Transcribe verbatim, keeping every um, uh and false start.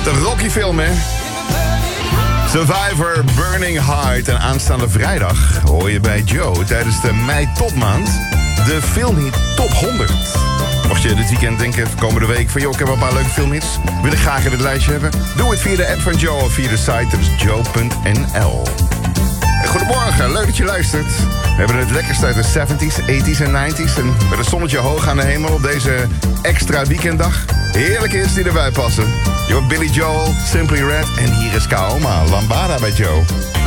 Wat een Rocky film, hè? Survivor, Burning Heart. En aanstaande vrijdag hoor je bij Joe tijdens de mei topmaand de filmhit Top honderd. Mocht je dit weekend denken, komende week, van joh, ik heb wel een paar leuke filmhits, wil ik graag in het lijstje hebben? Doe het via de app van Joe of via de site, dat is joe punt n l. En goedemorgen, leuk dat je luistert. We hebben het lekkerste uit de zeventies, tachtiger en negentiger. En met een zonnetje hoog aan de hemel op deze extra weekenddag. Heerlijke hits die erbij passen. Je hoort Billy Joel, Simply Red en hier is Kaoma, Lambada bij Joe.